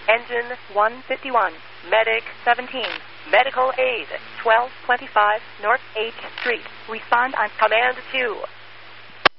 Engine 151, Medic 17, Medical Aid 1225 North 8th Street. Respond on Command 2.